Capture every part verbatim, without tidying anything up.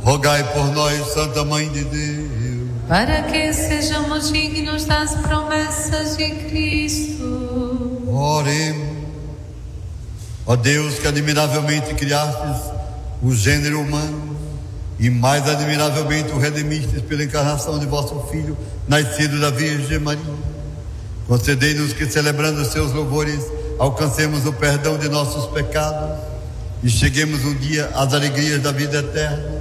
rogai por nós, Santa Mãe de Deus, para que sejamos dignos das promessas de Cristo. Oremos. Ó Deus, que admiravelmente criastes o gênero humano e mais admiravelmente o redimistes pela encarnação de vosso Filho, nascido da Virgem Maria, concedei-nos que, celebrando os seus louvores, alcancemos o perdão de nossos pecados e cheguemos um dia às alegrias da vida eterna.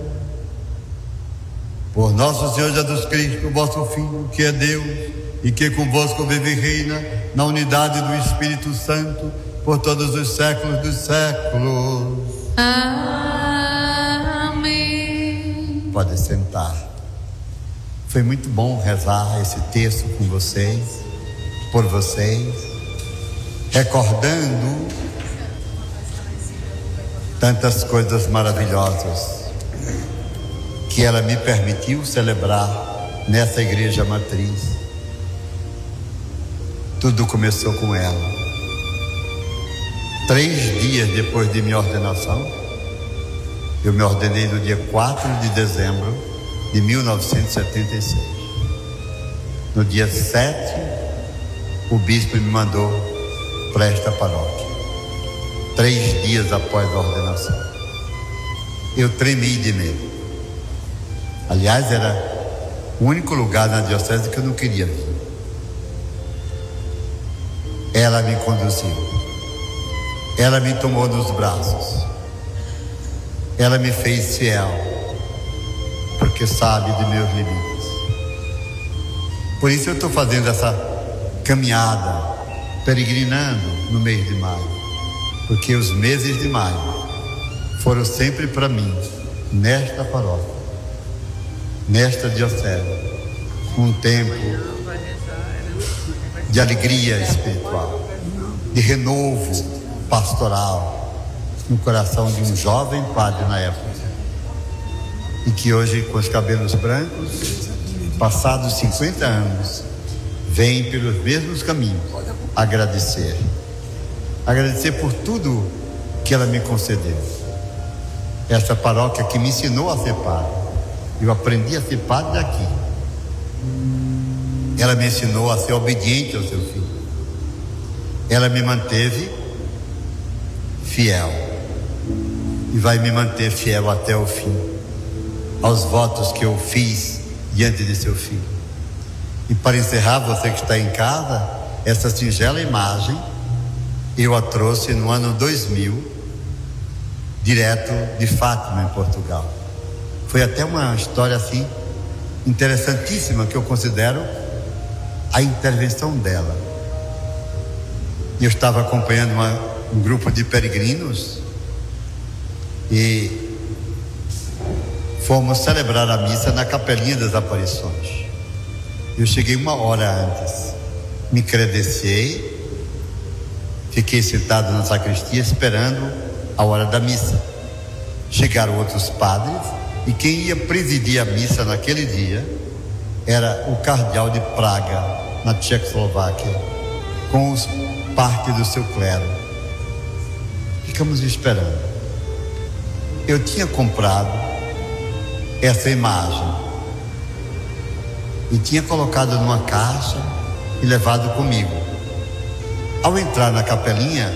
Por nosso Senhor Jesus Cristo, vosso Filho, que é Deus e que convosco vive e reina na unidade do Espírito Santo por todos os séculos dos séculos. Amém. Pode sentar. Foi muito bom rezar esse texto com vocês, por vocês, recordando tantas coisas maravilhosas que ela me permitiu celebrar nessa igreja matriz. Tudo começou com ela. Três dias depois de minha ordenação, eu me ordenei no dia quatro de dezembro de mil novecentos e setenta e seis. No dia sete, o bispo me mandou para esta paróquia. Três dias após a ordenação, eu tremi de medo. Aliás, era o único lugar na diocese que eu não queria vir. Ela me conduziu. Ela me tomou nos braços. Ela me fez fiel, porque sabe de meus limites. Por isso eu estou fazendo essa caminhada, peregrinando no mês de maio, porque os meses de maio foram sempre para mim, nesta paróquia, nesta diocese, um tempo de alegria espiritual, de renovo pastoral no coração de um jovem padre na época, e que hoje, com os cabelos brancos, passados cinquenta anos, vem pelos mesmos caminhos agradecer agradecer por tudo que ela me concedeu. Essa paróquia que me ensinou a ser padre, eu aprendi a ser padre aqui. Ela me ensinou a ser obediente ao seu filho. Ela me manteve fiel e vai me manter fiel até o fim aos votos que eu fiz diante de seu filho. E para encerrar, você que está em casa, essa singela imagem eu a trouxe no ano dois mil, direto de Fátima, em Portugal. Foi até uma história assim interessantíssima, que eu considero a intervenção dela. Eu estava acompanhando uma, um grupo de peregrinos e fomos celebrar a missa na Capelinha das Aparições. Eu cheguei uma hora antes, me credenciei, fiquei sentado na sacristia esperando a hora da missa. Chegaram outros padres e quem ia presidir a missa naquele dia era o cardeal de Praga, na Tchecoslováquia, com os, parte do seu clero. Ficamos esperando. Eu tinha comprado essa imagem e tinha colocado numa caixa e levado comigo. Ao entrar na capelinha,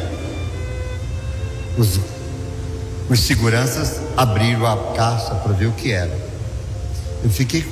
os, os seguranças abriram a caixa para ver o que era. Eu fiquei com